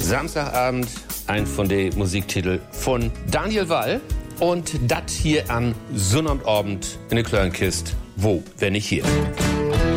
Samstagabend, ein von den Musiktiteln von Daniel Wall. Und das hier am Sonnabend in der Klörnkist. Wo, wenn nicht hier?